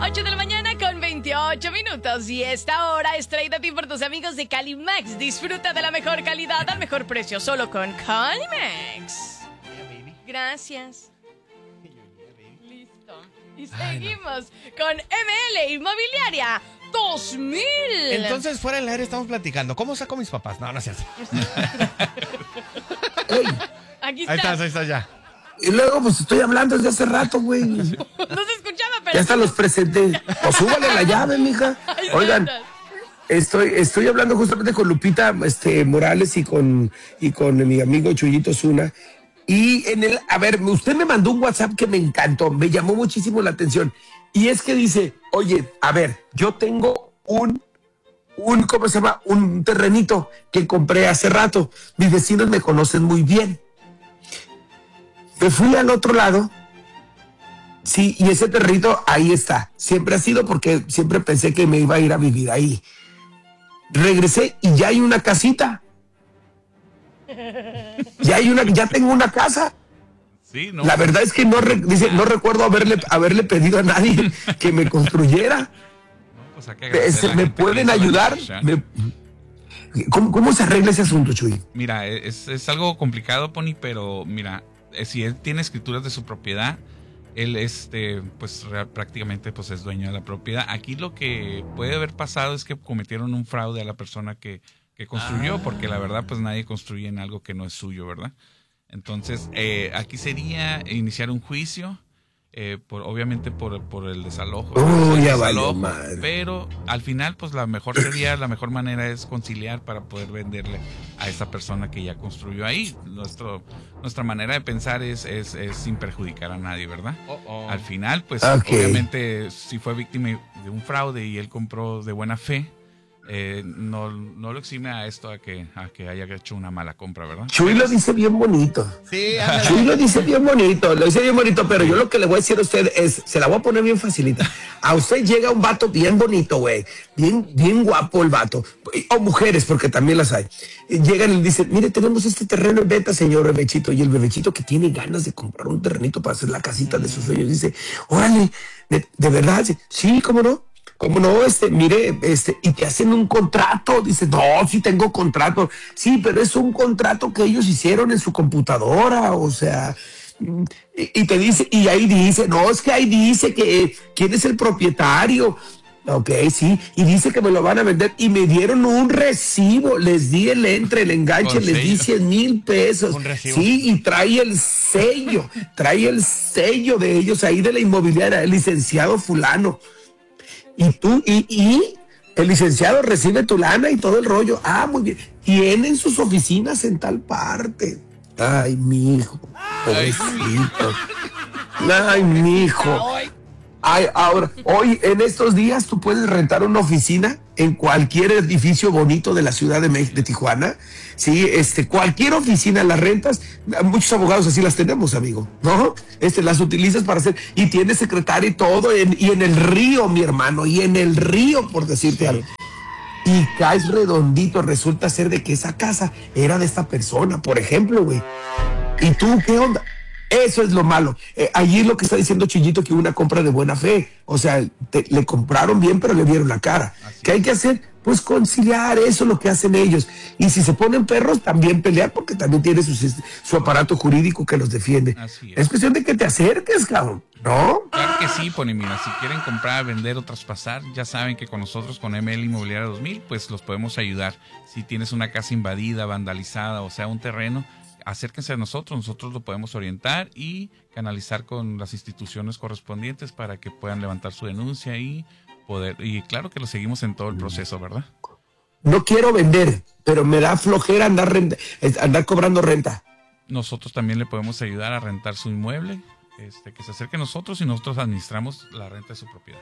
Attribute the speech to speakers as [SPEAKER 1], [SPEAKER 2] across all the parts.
[SPEAKER 1] 8 de la mañana con 28 minutos. Y esta hora es traída a ti por tus amigos de Calimex. Disfruta de la mejor calidad al mejor precio solo con Calimex. Gracias. Listo. Y seguimos con ML Inmobiliaria 2000.
[SPEAKER 2] Entonces, fuera del aire estamos platicando. ¿Cómo saco a mis papás? No, no es cierto.
[SPEAKER 1] Aquí
[SPEAKER 2] Ahí
[SPEAKER 1] estás.
[SPEAKER 2] estás ya.
[SPEAKER 3] Y luego, pues estoy hablando desde hace rato, güey.
[SPEAKER 1] No se escuchaba, pero...
[SPEAKER 3] Ya hasta los presenté. Pues súbale la llave, mija.
[SPEAKER 1] Ahí
[SPEAKER 3] Oigan,
[SPEAKER 1] estás.
[SPEAKER 3] estoy hablando justamente con Lupita Morales y con mi amigo Chuyito Zuna. Y a ver, usted me mandó un WhatsApp que me encantó, me llamó muchísimo la atención. Y es que dice, oye, a ver, yo tengo ¿cómo se llama? Un terrenito que compré hace rato. Mis vecinos me conocen muy bien. Me fui al otro lado. Sí, y ese terrenito ahí está. Siempre ha sido porque siempre pensé que me iba a ir a vivir ahí. Regresé y ya hay una casita. Ya tengo una casa.
[SPEAKER 4] Sí, no.
[SPEAKER 3] La verdad es que no recuerdo haberle pedido a nadie que me construyera.
[SPEAKER 4] No, pues hay que agradecer a la
[SPEAKER 3] ¿Me
[SPEAKER 4] gente
[SPEAKER 3] pueden
[SPEAKER 4] que hizo la
[SPEAKER 3] ayudar?
[SPEAKER 4] inversión.
[SPEAKER 3] ¿Cómo se arregla ese asunto, Chuy?
[SPEAKER 4] Mira, es algo complicado, Pony, pero mira, si él tiene escrituras de su propiedad, él pues prácticamente pues es dueño de la propiedad. Aquí lo que puede haber pasado es que cometieron un fraude a la persona que construyó, porque la verdad pues nadie construye en algo que no es suyo, ¿verdad? Entonces, aquí sería iniciar un juicio, obviamente por el desalojo.
[SPEAKER 3] Ya valió madre.
[SPEAKER 4] Pero al final, pues la mejor manera es conciliar para poder venderle a esa persona que ya construyó ahí. Nuestra manera de pensar es sin perjudicar a nadie, ¿verdad? Al final, pues obviamente si fue víctima de un fraude y él compró de buena fe, no lo exime a esto a que haya hecho una mala compra, ¿verdad?
[SPEAKER 3] Chuy lo dice bien bonito.
[SPEAKER 2] Sí,
[SPEAKER 3] Chuy lo dice bien bonito, pero yo lo que le voy a decir a usted es, se la voy a poner bien facilita. A usted llega un vato bien bonito, güey, bien guapo el vato, o mujeres, porque también las hay. Llegan y le dicen, mire, tenemos este terreno en venta, señor bebechito, y el bebechito que tiene ganas de comprar un terrenito para hacer la casita de sus sueños, dice, órale, de verdad, sí, ¿cómo no? ¿Cómo no? Mire, y te hacen un contrato. Dice, no, sí tengo contrato. Sí, pero es un contrato que ellos hicieron en su computadora, o sea, y te dice, y ahí dice, no, es que ahí dice que quién es el propietario. Ok, sí, y dice que me lo van a vender y me dieron un recibo, les di el enganche, les di 100,000 pesos.
[SPEAKER 2] Un recibo.
[SPEAKER 3] Sí, y trae el sello de ellos ahí de la inmobiliaria, el licenciado fulano. Y tú, y el licenciado recibe tu lana y todo el rollo. Ah, muy bien. Tienen sus oficinas en tal parte. Ay, mijo. Pobrecito. Ay, mijo. Ay, ahora, hoy, en estos días, tú puedes rentar una oficina en cualquier edificio bonito de la ciudad de Tijuana. Sí, cualquier oficina las rentas. Muchos abogados así las tenemos, amigo, ¿no? Las utilizas para hacer, y tienes secretario y todo, y en el río, mi hermano, y en el río, por decirte algo. Y caes redondito, resulta ser de que esa casa era de esta persona, por ejemplo, güey. ¿Y tú qué onda? Eso es lo malo. Allí es lo que está diciendo Chuyito, que una compra de buena fe. O sea, le compraron bien, pero le vieron la cara. ¿Qué hay que hacer? Pues conciliar, eso es lo que hacen ellos. Y si se ponen perros, también pelear, porque también tiene su aparato jurídico que los defiende. Es cuestión de que te acerques, cabrón, ¿no?
[SPEAKER 4] Claro que sí, Pony. Mira, si quieren comprar, vender o traspasar, ya saben que con nosotros, con ML Inmobiliaria 2000, pues los podemos ayudar. Si tienes una casa invadida, vandalizada, o sea, un terreno, acérquense a nosotros lo podemos orientar y canalizar con las instituciones correspondientes para que puedan levantar su denuncia y claro que lo seguimos en todo el proceso, ¿verdad?
[SPEAKER 3] No quiero vender, pero me da flojera andar cobrando renta.
[SPEAKER 4] Nosotros también le podemos ayudar a rentar su inmueble, que se acerque a nosotros y nosotros administramos la renta de su propiedad.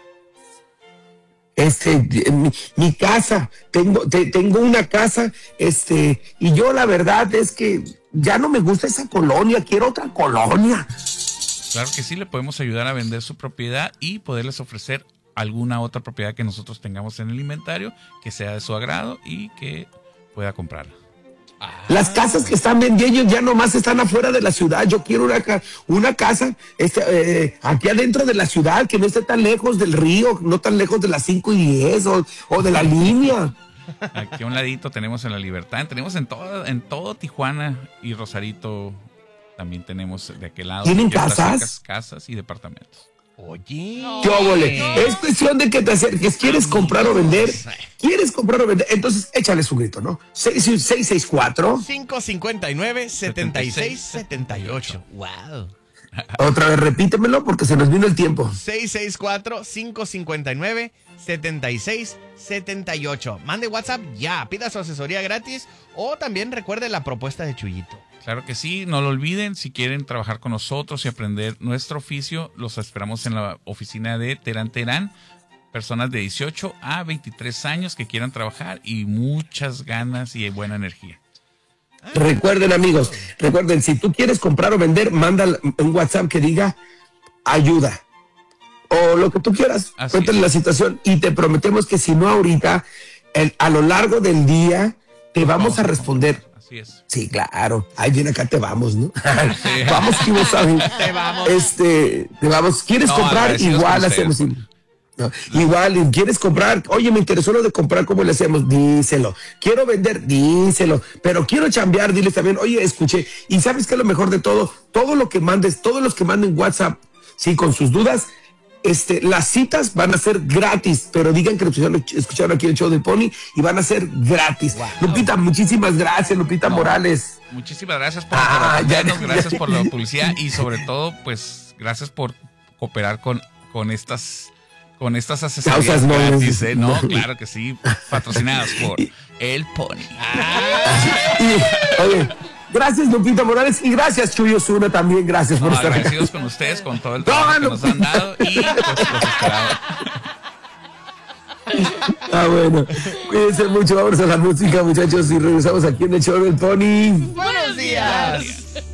[SPEAKER 3] Mi casa, tengo una casa, y yo la verdad es que ya no me gusta esa colonia, quiero otra colonia.
[SPEAKER 4] Claro que sí, le podemos ayudar a vender su propiedad y poderles ofrecer alguna otra propiedad que nosotros tengamos en el inventario que sea de su agrado y que pueda comprarla.
[SPEAKER 3] Las casas que están vendiendo ya nomás están afuera de la ciudad. Yo quiero una casa aquí adentro de la ciudad, que no esté tan lejos del río, no tan lejos de las 5 y 10 o de la línea.
[SPEAKER 4] Aquí a un ladito tenemos en La Libertad, tenemos en todo Tijuana y Rosarito, también tenemos de aquel lado.
[SPEAKER 3] ¿Tienen
[SPEAKER 4] ciertas
[SPEAKER 3] casas?
[SPEAKER 4] Casas y departamentos.
[SPEAKER 2] Oye.
[SPEAKER 3] ¿Qué óvole? Es cuestión de que te acerques. ¿Quieres comprar o vender? Entonces échale su grito, ¿no? 664.
[SPEAKER 2] 559-7678. Wow.
[SPEAKER 3] Otra vez repítemelo porque se nos vino el tiempo.
[SPEAKER 2] 664-559-7678. Mande WhatsApp ya, pida su asesoría gratis o también recuerde la propuesta de Chuyito.
[SPEAKER 4] Claro que sí, no lo olviden, si quieren trabajar con nosotros y aprender nuestro oficio, los esperamos en la oficina de Terán Terán, personas de 18 a 23 años que quieran trabajar y muchas ganas y buena energía.
[SPEAKER 3] Recuerden, amigos, si tú quieres comprar o vender, manda un WhatsApp que diga ayuda o lo que tú quieras. Cuéntale la situación y te prometemos que si no ahorita, a lo largo del día te vamos a responder.
[SPEAKER 4] Así es.
[SPEAKER 3] Sí, claro. Ahí viene acá, te vamos, ¿no? Vamos, Kibosabi.
[SPEAKER 2] Te vamos.
[SPEAKER 3] Te vamos. ¿Quieres comprar? Igual hacemos. No, igual, ¿quieres comprar? Oye, me interesó lo de comprar, ¿cómo le hacemos? Díselo. Quiero vender, díselo. Pero quiero chambear, diles también, oye, escuché. Y ¿sabes qué es lo mejor de todo? Todo lo que mandes, todos los que manden WhatsApp, sí, con sus dudas, las citas van a ser gratis, pero digan que escucharon aquí el show del Pony y van a ser gratis. Wow. Lupita, muchísimas gracias, Lupita Morales.
[SPEAKER 4] Muchísimas gracias por atendernos, gracias por la publicidad y sobre todo, pues, gracias por cooperar con estas asesorías gratis, No, claro que sí, patrocinadas por el Pony.
[SPEAKER 3] Oye, gracias, Lupita Morales, y gracias, Chuy Osuna, también gracias por estar
[SPEAKER 4] agradecidos con ustedes, con todo el trabajo que nos han dado y pues los esperamos.
[SPEAKER 3] Bueno, cuídense mucho, vamos a la música, muchachos, y regresamos aquí en el show del Pony.
[SPEAKER 2] ¡Buenos días!